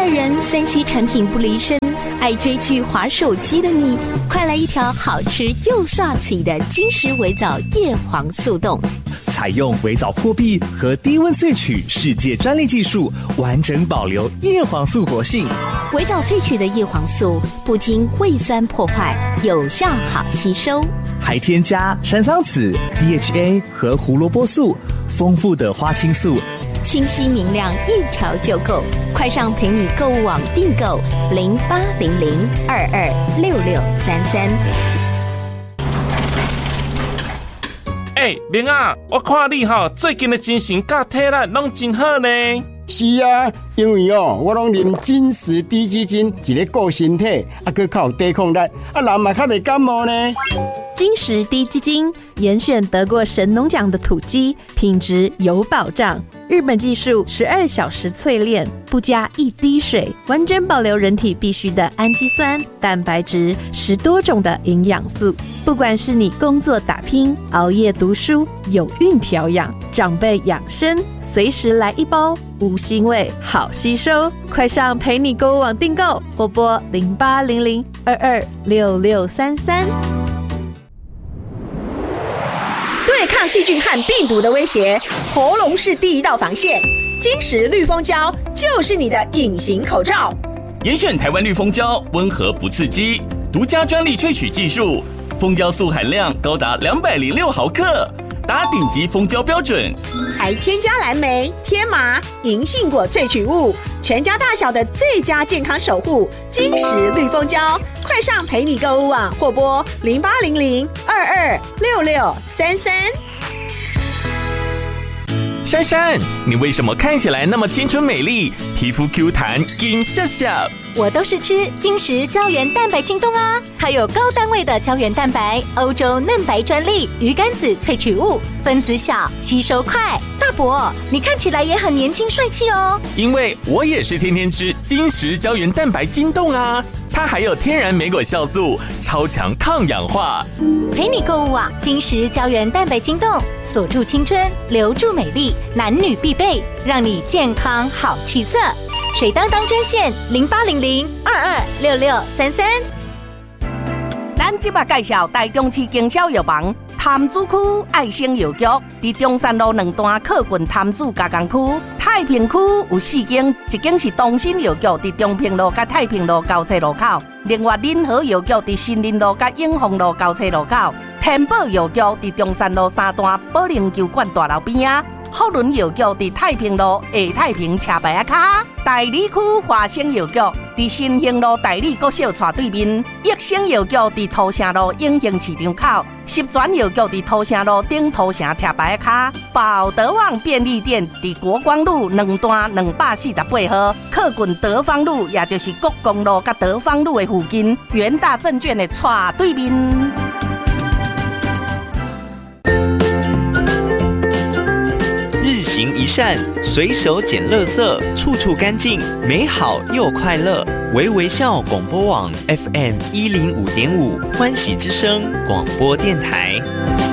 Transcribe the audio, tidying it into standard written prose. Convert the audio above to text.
人3C 产品不离身，爱追剧滑手机的你，快来一条好吃又帅气的金石微藻叶黄素冻。 采用微藻破壁和低温萃取世界专利技术，完整保留叶黄素活性。 微藻萃取的叶黄素不经胃酸破坏，有效好吸收， 还添加山桑子、DHA 和胡萝卜素，丰富的花青素， 清晰明亮，一条就够。快上陪你购物网订购0800226633。 明啊，我看你最近的精神甲体力拢真好呢。 是啊，因为我拢啉金石低基金，一个顾身体，还靠有抵抗力，人嘛较袂感冒呢。 金石低基金严选得过神农奖的土鸡，品质有保障。日本技术12小时淬炼，不加一滴水，完整保留人体必需的氨基酸、蛋白质，10多种的营养素。不管是你工作打拼、熬夜读书、有孕调养、长辈养生，随时来一包，无腥味，好吸收。快上陪你购物网订购，或拨0800226633。 对抗细菌和病毒的威胁，喉咙是第一道防线。金石绿蜂胶就是你的隐形口罩。 严选台湾绿蜂胶，温和不刺激，独家专利萃取技术，蜂胶素含量高达206毫克，达顶级蜂胶标准， 还添加蓝莓、天麻、银杏果萃取物，全家大小的最佳健康守护。金石绿蜂胶，快上陪你购物网或拨0800226633。 珊珊，你为什么看起来那么青春美丽，皮肤 Q 弹，紧笑笑？ 我都是吃金石胶原蛋白精冻啊，还有高单位的胶原蛋白，欧洲嫩白专利，鱼肝子萃取物，分子小，吸收快。大伯，你看起来也很年轻帅气哦。 因为我也是天天吃金石胶原蛋白精冻啊，它还有天然莓果酵素，超强抗氧化。 陪你购物网，金石胶原蛋白精冻，锁住青春，留住美丽，男女必备，让你健康好气色。水当当专线0800226633。 咱即马介绍台中市经销药房潭子区爱生药局，伫中山路2段靠近潭子加工区。太平区有4间，一间是东新药局，伫中平路甲太平路交叉路口；另外仁和药局伫新林路甲永丰路交叉路口；天宝药局伫中山路3段保龄球馆大楼边啊。福伦药局伫太平路下太平车牌卡，大理区华生药局伫新兴路大理国小斜对面，益生药局伫土城路永兴市场口，十全药局伫土城路顶土城车牌卡，宝德旺便利店伫国光路2段248号，靠近德芳路，也就是国光路甲德芳路的附近，元大证券的斜对面。 日行一善，随手捡垃圾，处处干净，美好又快乐。微微笑广播网 FM105.5欢喜之声广播电台。